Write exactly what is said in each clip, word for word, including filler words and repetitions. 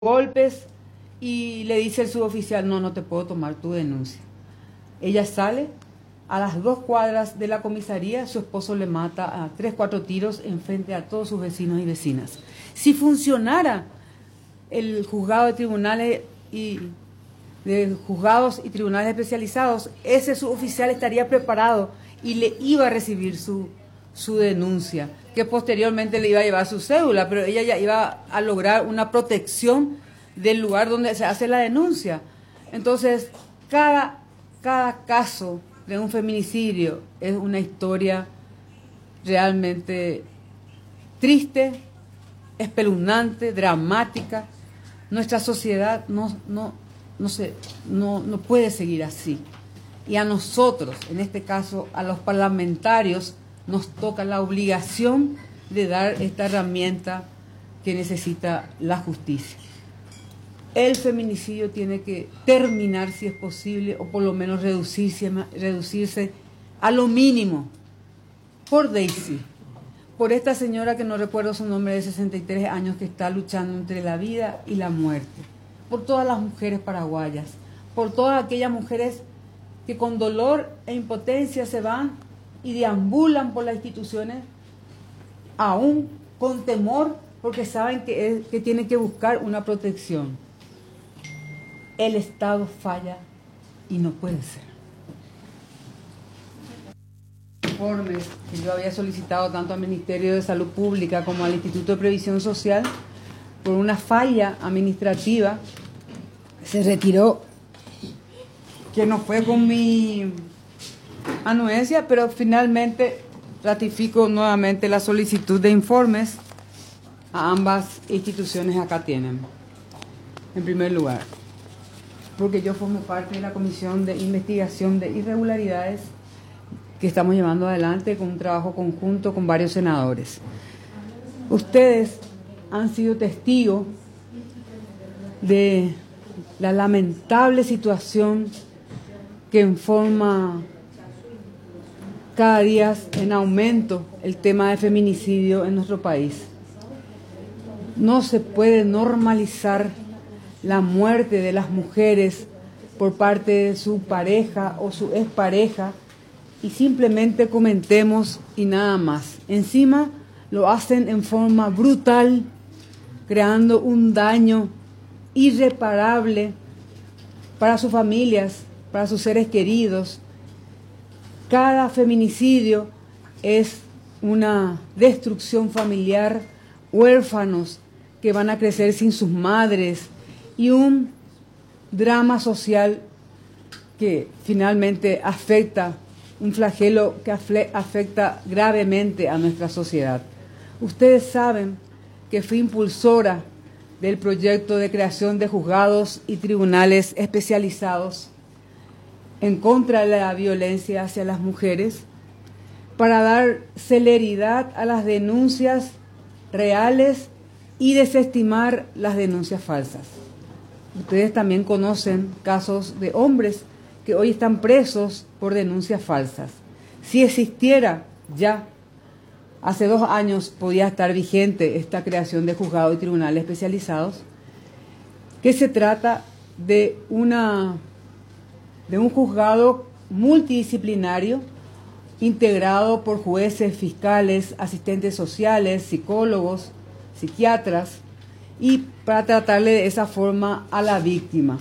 golpes y le dice el suboficial, no, no te puedo tomar tu denuncia. Ella sale, a las dos cuadras de la comisaría, su esposo le mata a tres, cuatro tiros en frente a todos sus vecinos y vecinas. Si funcionara el juzgado de tribunales y de juzgados y tribunales especializados, ese suboficial estaría preparado y le iba a recibir su, su denuncia, que posteriormente le iba a llevar su cédula, pero ella ya iba a lograr una protección del lugar donde se hace la denuncia. Entonces, cada, cada caso de un feminicidio es una historia realmente triste, espeluznante, dramática. Nuestra sociedad no, no, no, se, no, no puede seguir así. Y a nosotros, en este caso a los parlamentarios, nos toca la obligación de dar esta herramienta que necesita la justicia. El feminicidio tiene que terminar si es posible, o por lo menos reducirse, reducirse a lo mínimo, por Daisy, por esta señora que no recuerdo su nombre, de sesenta y tres años, que está luchando entre la vida y la muerte, por todas las mujeres paraguayas, por todas aquellas mujeres que con dolor e impotencia se van y deambulan por las instituciones, aún con temor, porque saben que, es, que tienen que buscar una protección. El Estado falla y no puede ser. Informes que yo había solicitado tanto al Ministerio de Salud Pública como al Instituto de Previsión Social, por una falla administrativa, se retiró, que no fue con mi anuencia, pero finalmente ratifico nuevamente la solicitud de informes a ambas instituciones. Acá tienen, en primer lugar, porque yo formo parte de la Comisión de Investigación de Irregularidades que estamos llevando adelante con un trabajo conjunto con varios senadores. Ustedes han sido testigos de la lamentable situación que en forma cada día en aumento el tema de feminicidio en nuestro país. No se puede normalizar la muerte de las mujeres por parte de su pareja o su expareja y simplemente comentemos y nada más. Encima lo hacen en forma brutal, creando un daño irreparable para sus familias, para sus seres queridos. Cada feminicidio es una destrucción familiar, huérfanos que van a crecer sin sus madres y un drama social que finalmente afecta, un flagelo que afecta gravemente a nuestra sociedad. Ustedes saben que fui impulsora del proyecto de creación de juzgados y tribunales especializados en contra de la violencia hacia las mujeres, para dar celeridad a las denuncias reales y desestimar las denuncias falsas. Ustedes también conocen casos de hombres que hoy están presos por denuncias falsas. Si existiera ya, hace dos años podía estar vigente esta creación de juzgados y tribunales especializados, que se trata de una de un juzgado multidisciplinario integrado por jueces, fiscales, asistentes sociales, psicólogos, psiquiatras, y para tratarle de esa forma a la víctima.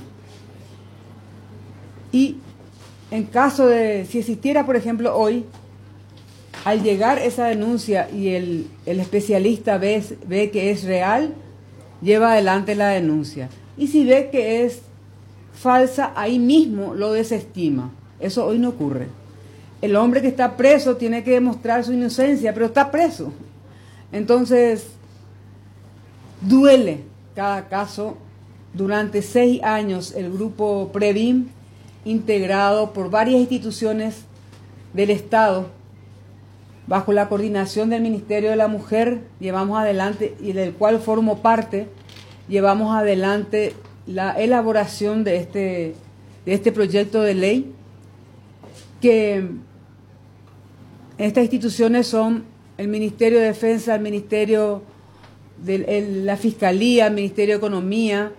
Y en caso de, si existiera, por ejemplo, hoy, al llegar esa denuncia y el, el especialista ve, ve que es real, lleva adelante la denuncia. Y si ve que es falsa, ahí mismo lo desestima. Eso hoy no ocurre. El hombre que está preso tiene que demostrar su inocencia, pero está preso. Entonces, duele cada caso. Durante seis años, el grupo PREVIM, integrado por varias instituciones del Estado, bajo la coordinación del Ministerio de la Mujer, llevamos adelante, y del cual formo parte, llevamos adelante la elaboración de este, de este proyecto de ley, que estas instituciones son el Ministerio de Defensa, el Ministerio de el- la Fiscalía, el Ministerio de Economía,